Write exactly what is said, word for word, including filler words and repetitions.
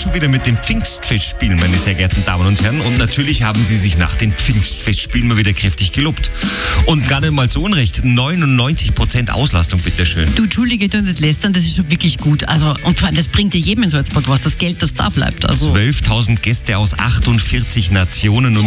schon wieder mit den Pfingstfestspielen, meine sehr geehrten Damen und Herren. Und natürlich haben sie sich nach den Pfingstfestspielen mal wieder kräftig gelobt. Und gar nicht mal so unrecht. neunundneunzig Prozent Auslastung, bitteschön. Du, Entschuldige, du nicht lästern, das ist schon wirklich gut. Also, und vor allem, das bringt dir jedem in Salzburg was, das Geld, das da bleibt. Also zwölftausend Gäste aus achtundvierzig Nationen. Und